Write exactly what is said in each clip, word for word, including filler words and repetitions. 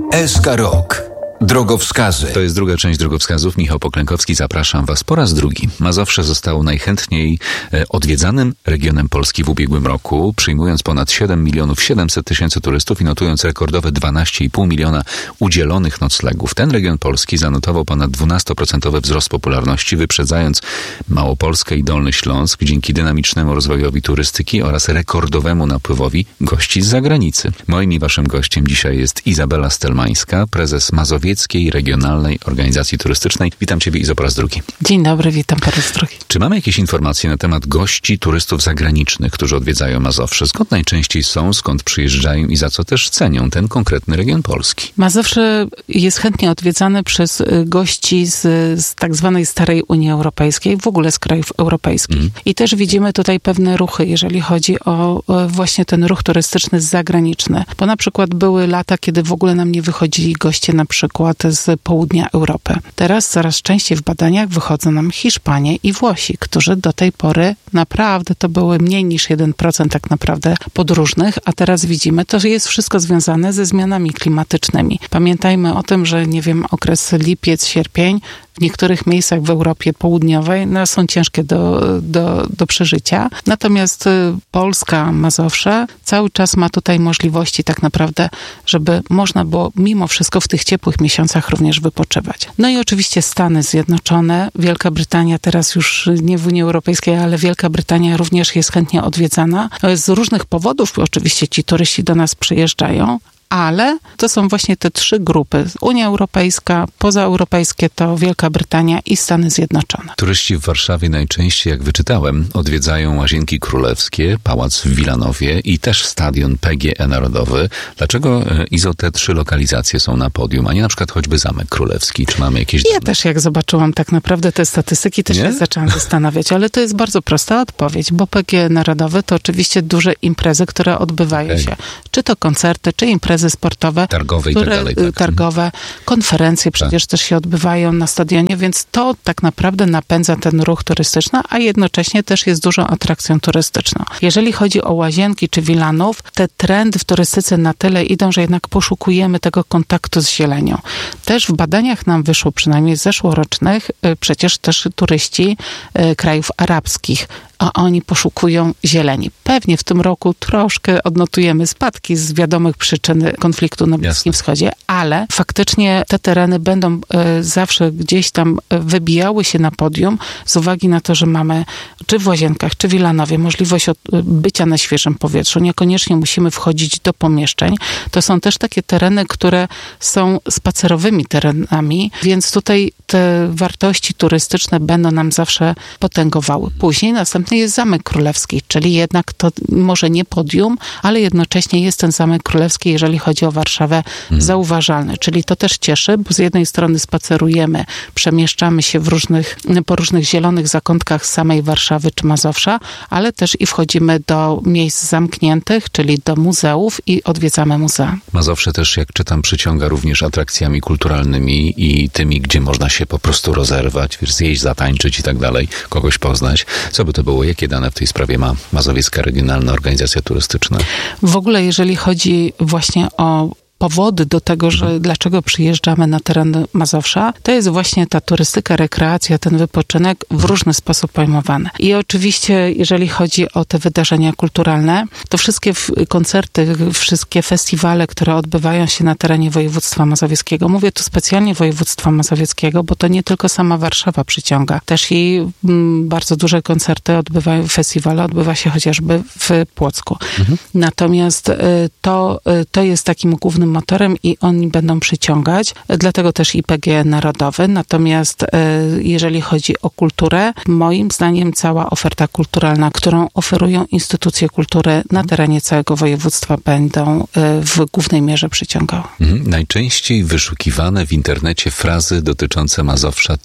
S K Rok. Drogowskazy. To jest druga część drogowskazów. Michał Poklękowski, zapraszam Was po raz drugi. Mazowsze zostało najchętniej odwiedzanym regionem Polski w ubiegłym roku, przyjmując ponad siedem milionów siedemset tysięcy turystów i notując rekordowe dwanaście i pół miliona udzielonych noclegów. Ten region Polski zanotował ponad dwunastoprocentowy wzrost popularności, wyprzedzając Małopolskę i Dolny Śląsk dzięki dynamicznemu rozwojowi turystyki oraz rekordowemu napływowi gości z zagranicy. Moim i Waszym gościem dzisiaj jest Izabela Stelmańska, prezes Mazowieckiej Regionalnej Organizacji Turystycznej. Witam Ciebie, Izo, po raz drugi. Dzień dobry, witam po raz drugi. Czy mamy jakieś informacje na temat gości, turystów zagranicznych, którzy odwiedzają Mazowsze? Skąd najczęściej są, skąd przyjeżdżają i za co też cenią ten konkretny region Polski? Mazowsze jest chętnie odwiedzany przez gości z, z tak zwanej starej Unii Europejskiej, w ogóle z krajów europejskich. Mm. I też widzimy tutaj pewne ruchy, jeżeli chodzi o, o właśnie ten ruch turystyczny zagraniczny. Bo na przykład były lata, kiedy w ogóle nam nie wychodzili goście na przykład z południa Europy. Teraz coraz częściej w badaniach wychodzą nam Hiszpanie i Włosi, którzy do tej pory naprawdę to były mniej niż jeden procent tak naprawdę podróżnych, a teraz widzimy, to jest wszystko związane ze zmianami klimatycznymi. Pamiętajmy o tym, że nie wiem, okres lipiec, sierpień w niektórych miejscach w Europie Południowej no, są ciężkie do, do, do przeżycia. Natomiast Polska, Mazowsze cały czas ma tutaj możliwości tak naprawdę, żeby można było mimo wszystko w tych ciepłych miesiącach również wypoczywać. No i oczywiście Stany Zjednoczone, Wielka Brytania teraz już nie w Unii Europejskiej, ale Wielka Brytania również jest chętnie odwiedzana. Z różnych powodów oczywiście ci turyści do nas przyjeżdżają, ale to są właśnie te trzy grupy. Unia Europejska, pozaeuropejskie to Wielka Brytania i Stany Zjednoczone. Turyści w Warszawie najczęściej, jak wyczytałem, odwiedzają Łazienki Królewskie, Pałac w Wilanowie i też stadion P G E Narodowy. Dlaczego, Izo, te trzy lokalizacje są na podium, a nie na przykład choćby Zamek Królewski? Czy mamy jakieś dane? Ja też jak zobaczyłam tak naprawdę te statystyki, też się zaczęłam zastanawiać, ale to jest bardzo prosta odpowiedź, bo P G E Narodowy to oczywiście duże imprezy, które odbywają okay. się. Czy to koncerty, czy imprezy sportowe, targowe, które, i tak dalej, tak. targowe, konferencje przecież tak. też się odbywają na stadionie, więc to tak naprawdę napędza ten ruch turystyczny, a jednocześnie też jest dużą atrakcją turystyczną. Jeżeli chodzi o Łazienki czy Wilanów, te trendy w turystyce na tyle idą, że jednak poszukujemy tego kontaktu z zielenią. Też w badaniach nam wyszło, przynajmniej zeszłorocznych, przecież też turyści krajów arabskich, a oni poszukują zieleni. Pewnie w tym roku troszkę odnotujemy spadki z wiadomych przyczyn konfliktu na Bliskim Wschodzie, ale faktycznie te tereny będą e, zawsze gdzieś tam wybijały się na podium z uwagi na to, że mamy czy w Łazienkach, czy w Wilanowie możliwość od, bycia na świeżym powietrzu. Niekoniecznie musimy wchodzić do pomieszczeń. To są też takie tereny, które są spacerowymi terenami, więc tutaj te wartości turystyczne będą nam zawsze potęgowały. Później następny jest Zamek Królewski, czyli jednak to może nie podium, ale jednocześnie jest ten Zamek Królewski, jeżeli chodzi o Warszawę, hmm. zauważalny. Czyli to też cieszy, bo z jednej strony spacerujemy, przemieszczamy się w różnych, po różnych zielonych zakątkach samej Warszawy czy Mazowsza, ale też i wchodzimy do miejsc zamkniętych, czyli do muzeów i odwiedzamy muzea. Mazowsze też, jak czytam, przyciąga również atrakcjami kulturalnymi i tymi, gdzie można się po prostu rozerwać, wiesz, zjeść, zatańczyć i tak dalej, kogoś poznać. Co by to było? Jakie dane w tej sprawie ma Mazowiecka Regionalna Organizacja Turystyczna? W ogóle, jeżeli chodzi właśnie o powody do tego, że mhm. dlaczego przyjeżdżamy na teren Mazowsza, to jest właśnie ta turystyka, rekreacja, ten wypoczynek w różny sposób pojmowany. I oczywiście, jeżeli chodzi o te wydarzenia kulturalne, to wszystkie koncerty, wszystkie festiwale, które odbywają się na terenie województwa mazowieckiego, mówię tu specjalnie województwa mazowieckiego, bo to nie tylko sama Warszawa przyciąga. Też i m, bardzo duże koncerty odbywają, festiwale odbywa się chociażby w Płocku. Mhm. Natomiast y, to, y, to jest takim głównym motorem i oni będą przyciągać, dlatego też i P G E Narodowy. Natomiast jeżeli chodzi o kulturę, moim zdaniem cała oferta kulturalna, którą oferują instytucje kultury na terenie całego województwa, będą w głównej mierze przyciągały. Mhm. Najczęściej wyszukiwane w internecie frazy dotyczące Mazowsza to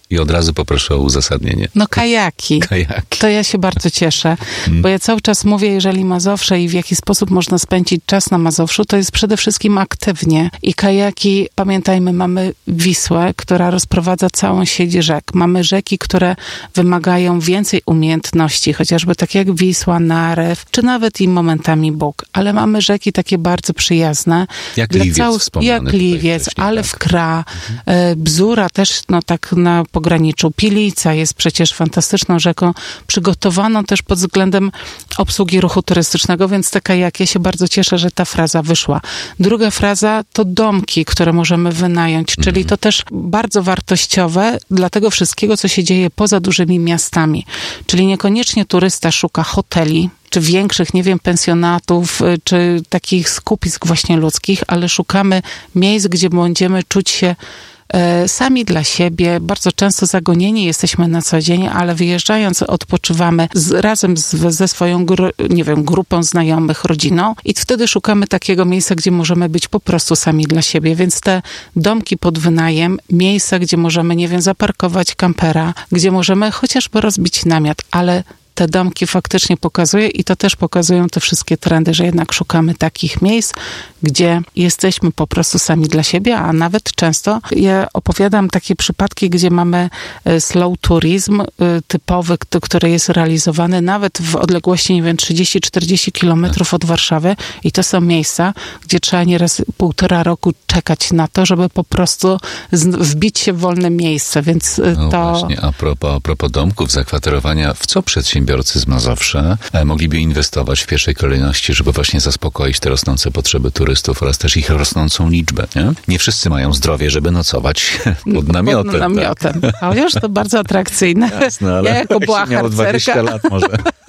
I od razu poproszę o uzasadnienie. No kajaki. Kajaki. To ja się bardzo cieszę, bo ja cały czas mówię, jeżeli Mazowsze i w jaki sposób można spędzić czas na Mazowszu, to jest przede wszystkim aktywnie. I kajaki, pamiętajmy, mamy Wisłę, która rozprowadza całą sieć rzek. Mamy rzeki, które wymagają więcej umiejętności, chociażby tak jak Wisła, Narew, czy nawet i momentami Bóg. Ale mamy rzeki takie bardzo przyjazne. Jak Liwiec całych, Jak Liwiec, Alew, Kra, mhm. Bzura też, no tak na pograniczu. Pilica jest przecież fantastyczną rzeką, przygotowaną też pod względem obsługi ruchu turystycznego, więc te kajaki, ja się bardzo cieszę, że ta fraza wyszła. Druga fraza to domki, które możemy wynająć, mhm. czyli to też bardzo wartościowe dla tego wszystkiego, co się dzieje poza dużymi miastami. Czyli niekoniecznie turysta szuka hoteli, czy większych, nie wiem, pensjonatów, czy takich skupisk właśnie ludzkich, ale szukamy miejsc, gdzie będziemy czuć się e, sami dla siebie. Bardzo często zagonieni jesteśmy na co dzień, ale wyjeżdżając odpoczywamy z, razem z, ze swoją, gru, nie wiem, grupą znajomych, rodziną i wtedy szukamy takiego miejsca, gdzie możemy być po prostu sami dla siebie. Więc te domki pod wynajem, miejsca, gdzie możemy, nie wiem, zaparkować kampera, gdzie możemy chociażby rozbić namiot, ale te domki faktycznie pokazuje i to też pokazują te wszystkie trendy, że jednak szukamy takich miejsc, gdzie jesteśmy po prostu sami dla siebie, a nawet często ja opowiadam takie przypadki, gdzie mamy slow tourism typowy, który jest realizowany nawet w odległości, nie wiem, trzydzieści czterdzieści kilometrów od Warszawy i to są miejsca, gdzie trzeba nieraz półtora roku czekać na to, żeby po prostu wbić się w wolne miejsce, więc no to... właśnie, a propos, a propos domków, zakwaterowania, w co przedsiębiorcy z Mazowsza mogliby inwestować w pierwszej kolejności, żeby właśnie zaspokoić te rosnące potrzeby turystów oraz też ich rosnącą liczbę, nie? Nie wszyscy mają zdrowie, żeby nocować pod namiotem. Pod namiotem. Tak? A już to bardzo atrakcyjne. Jasne, ale ja jako była miało dwadzieścia lat może.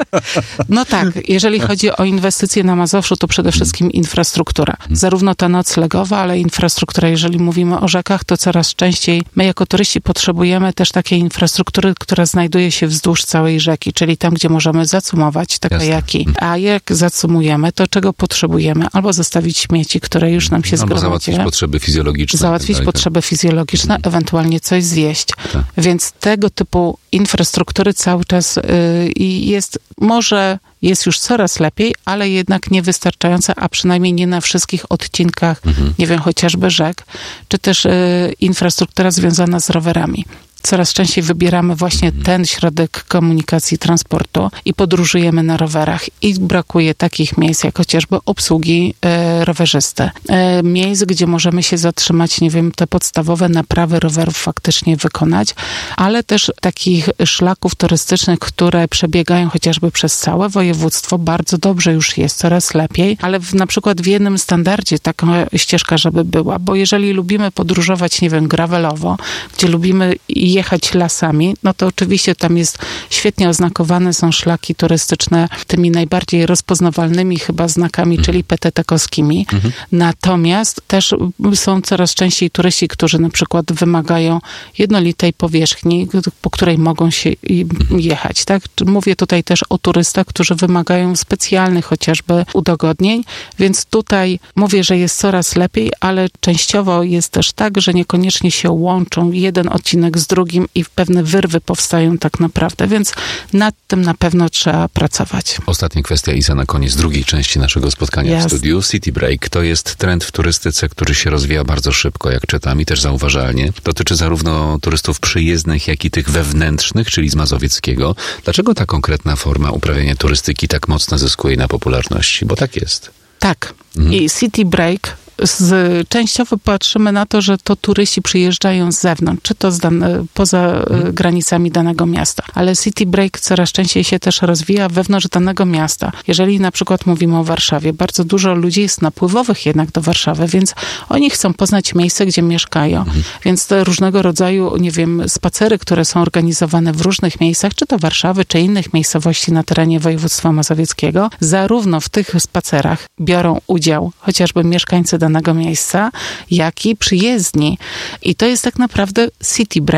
No tak, jeżeli chodzi o inwestycje na Mazowszu, to przede wszystkim infrastruktura. Zarówno ta noclegowa, ale infrastruktura. Jeżeli mówimy o rzekach, to coraz częściej my jako turyści potrzebujemy też takiej infrastruktury, która znajduje się wzdłuż całej rzeki, czyli tam, gdzie możemy zacumować te kajaki. A jak zacumujemy, to czego potrzebujemy? Albo zostawić śmieci, które już nam się zgromadziły. Albo zgromadziły. załatwić potrzeby fizjologiczne. Załatwić tak potrzeby fizjologiczne, mhm. ewentualnie coś zjeść. Tak. Więc tego typu infrastruktury cały czas y, jest, może jest już coraz lepiej, ale jednak niewystarczająca, a przynajmniej nie na wszystkich odcinkach, mhm. nie wiem, chociażby rzek, czy też y, infrastruktura związana z rowerami. Coraz częściej wybieramy właśnie ten środek komunikacji, transportu i podróżujemy na rowerach i brakuje takich miejsc, jak chociażby obsługi e, rowerzyste. E, miejsc, gdzie możemy się zatrzymać, nie wiem, te podstawowe naprawy rowerów faktycznie wykonać, ale też takich szlaków turystycznych, które przebiegają chociażby przez całe województwo, bardzo dobrze już jest, coraz lepiej, ale w, na przykład w jednym standardzie taka ścieżka, żeby była, bo jeżeli lubimy podróżować, nie wiem, gravelowo, gdzie lubimy jechać lasami, no to oczywiście tam jest świetnie oznakowane są szlaki turystyczne tymi najbardziej rozpoznawalnymi chyba znakami, mhm. czyli P T T-kowskimi. Mhm. Natomiast też są coraz częściej turyści, którzy na przykład wymagają jednolitej powierzchni, po której mogą się jechać, tak? Mówię tutaj też o turystach, którzy wymagają specjalnych chociażby udogodnień, więc tutaj mówię, że jest coraz lepiej, ale częściowo jest też tak, że niekoniecznie się łączą jeden odcinek z drugim i pewne wyrwy powstają tak naprawdę, więc nad tym na pewno trzeba pracować. Ostatnia kwestia, Iza, na koniec drugiej części naszego spotkania yes. w studiu. City Break to jest trend w turystyce, który się rozwija bardzo szybko, jak czytam, i też zauważalnie. Dotyczy zarówno turystów przyjezdnych, jak i tych wewnętrznych, czyli z mazowieckiego. Dlaczego ta konkretna forma uprawiania turystyki tak mocno zyskuje na popularności? Bo tak jest. Tak. Mhm. I City Break Z, częściowo patrzymy na to, że to turyści przyjeżdżają z zewnątrz, czy to z dane, poza hmm. granicami danego miasta. Ale City Break coraz częściej się też rozwija wewnątrz danego miasta. Jeżeli na przykład mówimy o Warszawie, bardzo dużo ludzi jest napływowych jednak do Warszawy, więc oni chcą poznać miejsce, gdzie mieszkają. Hmm. Więc te różnego rodzaju, nie wiem, spacery, które są organizowane w różnych miejscach, czy to Warszawy, czy innych miejscowości na terenie województwa mazowieckiego, zarówno w tych spacerach biorą udział chociażby mieszkańcy danego miejsca, jak i przyjezdni. I to jest tak naprawdę City Break.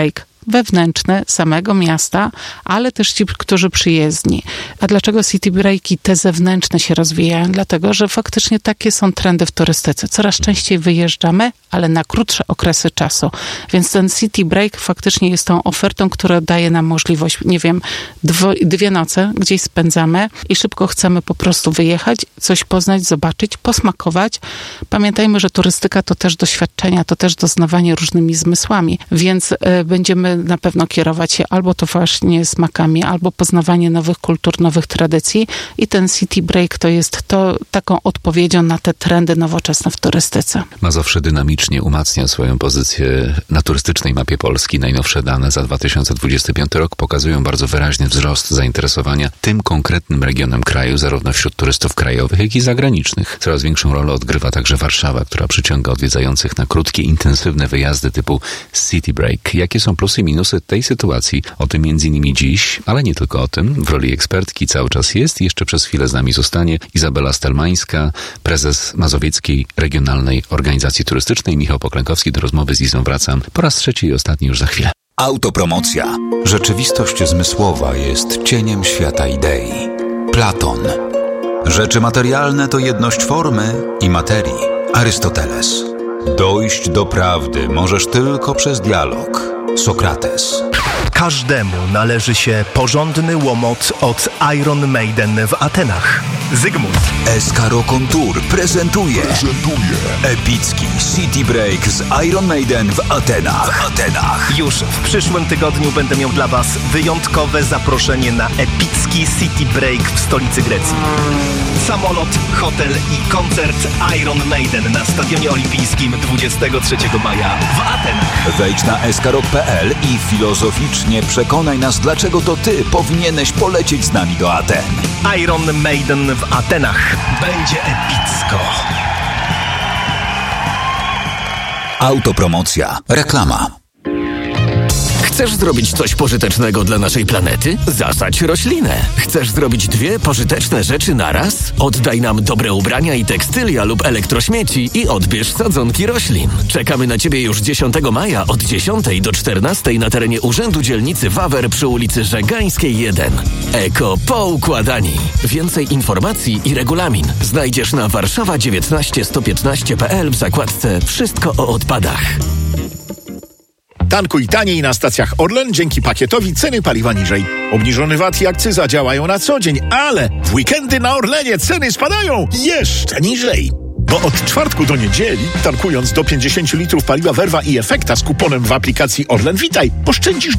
wewnętrzny samego miasta, ale też ci, którzy przyjezdni. A dlaczego city breaki te zewnętrzne się rozwijają? Dlatego, że faktycznie takie są trendy w turystyce. Coraz częściej wyjeżdżamy, ale na krótsze okresy czasu. Więc ten city break faktycznie jest tą ofertą, która daje nam możliwość, nie wiem, dwo, dwie noce gdzieś spędzamy i szybko chcemy po prostu wyjechać, coś poznać, zobaczyć, posmakować. Pamiętajmy, że turystyka to też doświadczenia, to też doznawanie różnymi zmysłami, więc y, będziemy na pewno kierować się albo to właśnie smakami, albo poznawanie nowych kultur, nowych tradycji i ten city break to jest to taką odpowiedzią na te trendy nowoczesne w turystyce. Mazowsze dynamicznie umacnia swoją pozycję na turystycznej mapie Polski. Najnowsze dane za dwa tysiące dwudziesty piąty rok pokazują bardzo wyraźny wzrost zainteresowania tym konkretnym regionem kraju, zarówno wśród turystów krajowych, jak i zagranicznych. Coraz większą rolę odgrywa także Warszawa, która przyciąga odwiedzających na krótkie, intensywne wyjazdy typu city break. Jakie są plusy i minusy tej sytuacji? O tym między innymi dziś, ale nie tylko o tym. W roli ekspertki cały czas jest i jeszcze przez chwilę z nami zostanie Izabela Stelmańska, prezes Mazowieckiej Regionalnej Organizacji Turystycznej. Michał Poklękowski. Do rozmowy z Izą wracam po raz trzeci i ostatni już za chwilę. Autopromocja. Rzeczywistość zmysłowa jest cieniem świata idei. Platon. Rzeczy materialne to jedność formy i materii. Arystoteles. Dojść do prawdy możesz tylko przez dialog. Sokrates. Każdemu należy się porządny łomot od Iron Maiden w Atenach. Zygmunt. Escaro Tour prezentuje, prezentuje epicki city break z Iron Maiden w Atenach. W Atenach. Już w przyszłym tygodniu będę miał dla Was wyjątkowe zaproszenie na epicki city break w stolicy Grecji. Samolot, hotel i koncert Iron Maiden na Stadionie Olimpijskim dwudziestego trzeciego maja w Atenach. Wejdź na escarok kropka pe el i filozoficznie przekonaj nas, dlaczego to Ty powinieneś polecieć z nami do Aten. Iron Maiden w Atenach. Będzie epicko. Autopromocja. Reklama. Chcesz zrobić coś pożytecznego dla naszej planety? Zasadź roślinę. Chcesz zrobić dwie pożyteczne rzeczy naraz? Oddaj nam dobre ubrania i tekstylia lub elektrośmieci i odbierz sadzonki roślin. Czekamy na Ciebie już dziesiątego maja od dziesiątej do czternastej na terenie Urzędu Dzielnicy Wawer przy ulicy Żegańskiej jeden. Eko Poukładani. Więcej informacji i regulamin znajdziesz na warszawa dziewiętnaście sto piętnaście kropka pe el w zakładce Wszystko o odpadach. Tankuj taniej na stacjach Orlen, dzięki pakietowi ceny paliwa niżej. Obniżony V A T i akcyza działają na co dzień, ale w weekendy na Orlenie ceny spadają jeszcze niżej. Bo od czwartku do niedzieli, tankując do pięćdziesiąt litrów paliwa Verva i Efekta z kuponem w aplikacji Orlen Witaj, oszczędzisz